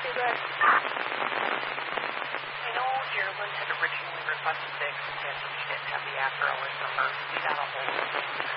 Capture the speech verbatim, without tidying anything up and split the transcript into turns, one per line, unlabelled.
too good.
I know Geraldine had originally requested six, and he didn't have the after hours number. We got a hold of him.